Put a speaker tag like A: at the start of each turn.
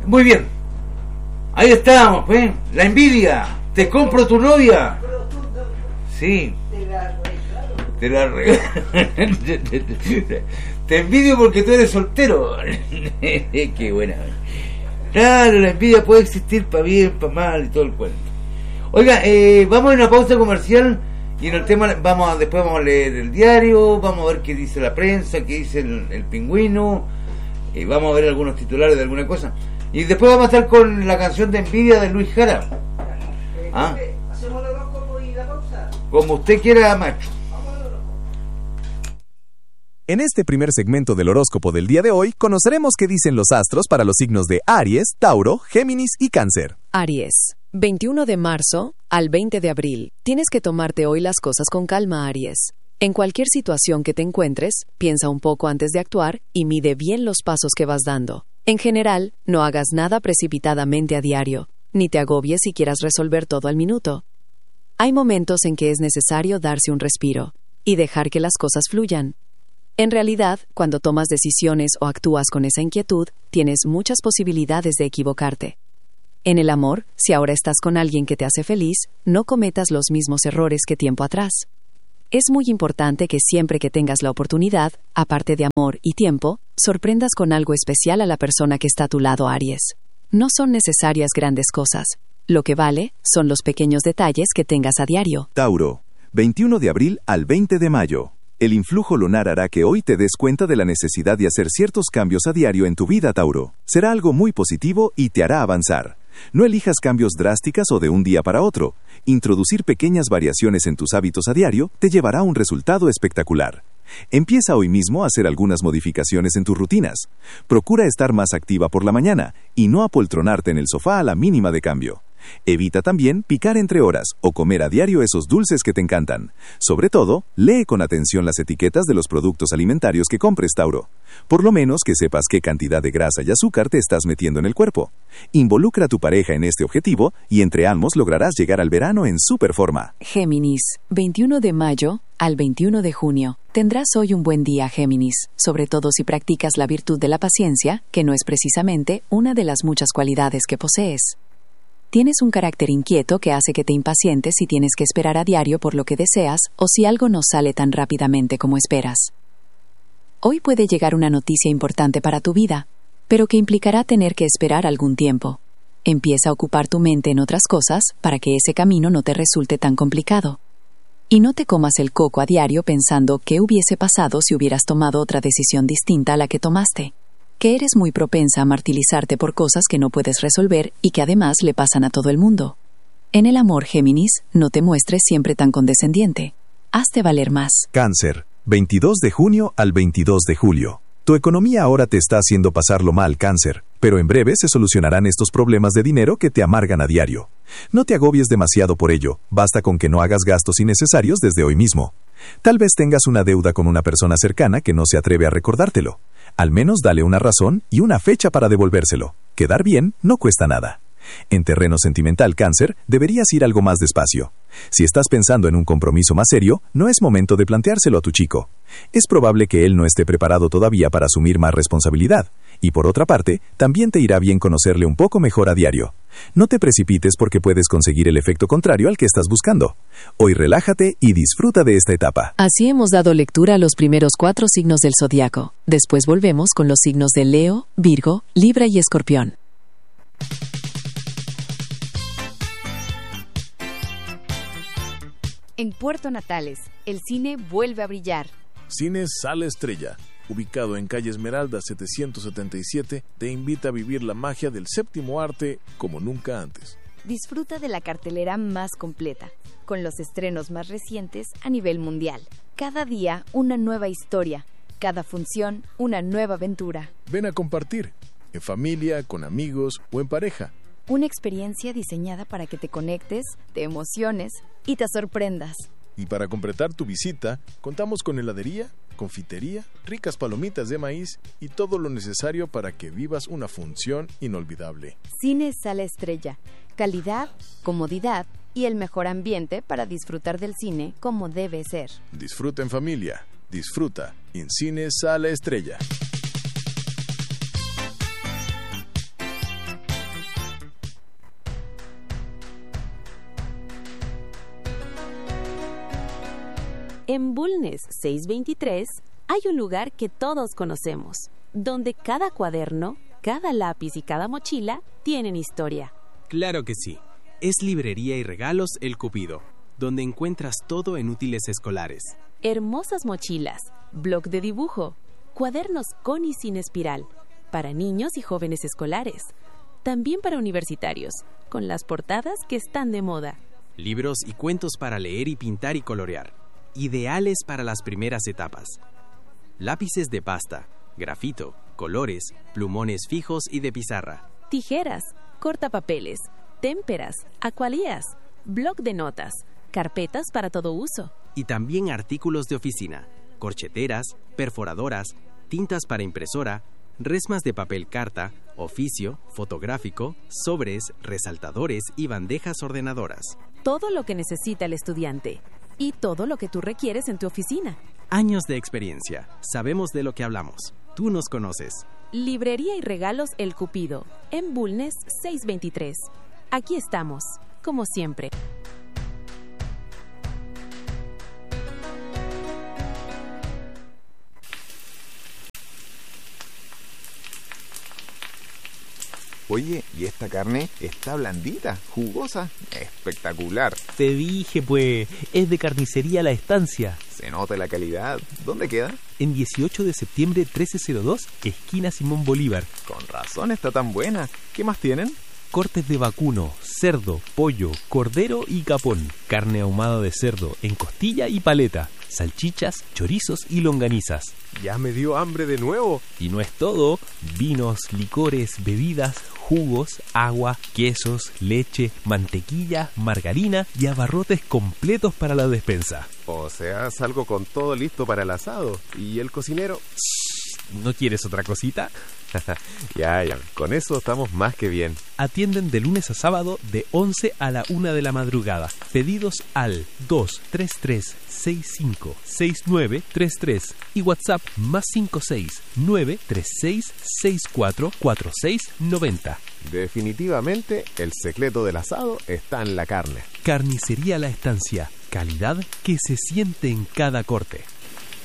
A: Muy bien. Ahí estamos, pues. La envidia. Te compro tu novia. Sí. Te la regalo. Te envidio porque tú eres soltero. Qué buena. Claro, la envidia puede existir para bien, para mal y todo el cuento. Oiga, vamos a una pausa comercial y en el tema después vamos a leer el diario, vamos a ver qué dice la prensa, qué dice el pingüino, vamos a ver algunos titulares de alguna cosa. Y después vamos a estar con la canción de Envidia de Luis Jara.
B: ¿Hacemos el horóscopo y la pausa?
A: Como usted quiera, macho.
C: En este primer segmento del horóscopo del día de hoy, conoceremos qué dicen los astros para los signos de Aries, Tauro, Géminis y Cáncer.
D: Aries, 21 de marzo al 20 de abril. Tienes que tomarte hoy las cosas con calma, Aries. En cualquier situación que te encuentres, piensa un poco antes de actuar y mide bien los pasos que vas dando. En general, no hagas nada precipitadamente a diario, ni te agobies si quieras resolver todo al minuto. Hay momentos en que es necesario darse un respiro y dejar que las cosas fluyan. En realidad, cuando tomas decisiones o actúas con esa inquietud, tienes muchas posibilidades de equivocarte. En el amor, si ahora estás con alguien que te hace feliz, no cometas los mismos errores que tiempo atrás. Es muy importante que siempre que tengas la oportunidad, aparte de amor y tiempo, sorprendas con algo especial a la persona que está a tu lado, Aries. No son necesarias grandes cosas. Lo que vale son los pequeños detalles que tengas a diario.
C: Tauro, 21 de abril al 20 de mayo. El influjo lunar hará que hoy te des cuenta de la necesidad de hacer ciertos cambios a diario en tu vida, Tauro. Será algo muy positivo y te hará avanzar. No elijas cambios drásticos o de un día para otro. Introducir pequeñas variaciones en tus hábitos a diario te llevará a un resultado espectacular. Empieza hoy mismo a hacer algunas modificaciones en tus rutinas. Procura estar más activa por la mañana y no apoltronarte en el sofá a la mínima de cambio. Evita también picar entre horas o comer a diario esos dulces que te encantan. Sobre todo, lee con atención las etiquetas de los productos alimentarios que compres, Tauro. Por lo menos que sepas qué cantidad de grasa y azúcar te estás metiendo en el cuerpo. Involucra a tu pareja en este objetivo y entre ambos lograrás llegar al verano en super forma.
D: Géminis, 21 de mayo al 21 de junio. Tendrás hoy un buen día, Géminis, sobre todo si practicas la virtud de la paciencia, que no es precisamente una de las muchas cualidades que posees. Tienes un carácter inquieto que hace que te impacientes si tienes que esperar a diario por lo que deseas o si algo no sale tan rápidamente como esperas. Hoy puede llegar una noticia importante para tu vida, pero que implicará tener que esperar algún tiempo. Empieza a ocupar tu mente en otras cosas para que ese camino no te resulte tan complicado. Y no te comas el coco a diario pensando qué hubiese pasado si hubieras tomado otra decisión distinta a la que tomaste. Que eres muy propensa a martirizarte por cosas que no puedes resolver y que además le pasan a todo el mundo. En el amor, Géminis, no te muestres siempre tan condescendiente. Hazte valer más.
C: Cáncer, 22 de junio al 22 de julio. Tu economía ahora te está haciendo pasarlo mal, Cáncer, pero en breve se solucionarán estos problemas de dinero que te amargan a diario. No te agobies demasiado por ello, basta con que no hagas gastos innecesarios desde hoy mismo. Tal vez tengas una deuda con una persona cercana que no se atreve a recordártelo. Al menos dale una razón y una fecha para devolvérselo. Quedar bien no cuesta nada. En terreno sentimental, Cáncer, deberías ir algo más despacio. Si estás pensando en un compromiso más serio, no es momento de planteárselo a tu chico. Es probable que él no esté preparado todavía para asumir más responsabilidad. Y por otra parte, también te irá bien conocerle un poco mejor a diario. No te precipites porque puedes conseguir el efecto contrario al que estás buscando. Hoy relájate y disfruta de esta etapa.
D: Así hemos dado lectura a los primeros 4 signos del zodiaco. Después volvemos con los signos de Leo, Virgo, Libra y Escorpión.
E: En Puerto Natales, el cine vuelve a brillar.
F: Cine Sala Estrella, ubicado en calle Esmeralda 777, te invita a vivir la magia del séptimo arte como nunca antes.
E: Disfruta de la cartelera más completa, con los estrenos más recientes a nivel mundial. Cada día una nueva historia, cada función una nueva aventura.
F: Ven a compartir, en familia, con amigos o en pareja.
E: Una experiencia diseñada para que te conectes, te emociones y te sorprendas.
F: Y para completar tu visita, contamos con heladería, confitería, ricas palomitas de maíz y todo lo necesario para que vivas una función inolvidable.
E: Cine Sala Estrella, calidad, comodidad y el mejor ambiente para disfrutar del cine como debe ser.
F: Disfruta en familia, disfruta en Cine Sala Estrella.
G: En Bulnes 623 hay un lugar que todos conocemos, donde cada cuaderno, cada lápiz y cada mochila tienen historia.
H: Claro que sí. Es Librería y Regalos El Cupido, donde encuentras todo en útiles escolares.
G: Hermosas mochilas, bloc de dibujo, cuadernos con y sin espiral, para niños y jóvenes escolares. También para universitarios, con las portadas que están de moda.
H: Libros y cuentos para leer y pintar y colorear, ideales para las primeras etapas. Lápices de pasta, grafito, colores, plumones fijos y de pizarra.
G: Tijeras, cortapapeles, témperas, acuarelas, bloc de notas, carpetas para todo uso.
H: Y también artículos de oficina, corcheteras, perforadoras, tintas para impresora, resmas de papel carta, oficio, fotográfico, sobres, resaltadores y bandejas ordenadoras.
G: Todo lo que necesita el estudiante y todo lo que tú requieres en tu oficina.
H: Años de experiencia. Sabemos de lo que hablamos. Tú nos conoces.
G: Librería y Regalos El Cupido, en Bulnes 623. Aquí estamos, como siempre.
I: Oye, ¿y esta carne está blandita, jugosa? Espectacular.
J: Te dije, pues, es de Carnicería La Estancia.
I: Se nota la calidad. ¿Dónde queda?
J: En 18 de septiembre 1302, esquina Simón Bolívar.
I: Con razón está tan buena. ¿Qué más tienen?
J: Cortes de vacuno, cerdo, pollo, cordero y capón. Carne ahumada de cerdo en costilla y paleta. Salchichas, chorizos y longanizas.
K: Ya me dio hambre de nuevo.
J: Y no es todo. Vinos, licores, bebidas, jugos, agua, quesos, leche, mantequilla, margarina y abarrotes completos para la despensa.
K: O sea, salgo con todo listo para el asado. ¿Y el cocinero?
J: ¿No quieres otra cosita?
K: Ya, con eso estamos más que bien.
J: Atienden de lunes a sábado de 11 a la 1 de la madrugada. Pedidos al 233-656933 y WhatsApp +56 936 644690.
K: Definitivamente, el secreto del asado está en la carne.
J: Carnicería La Estancia. Calidad que se siente en cada corte.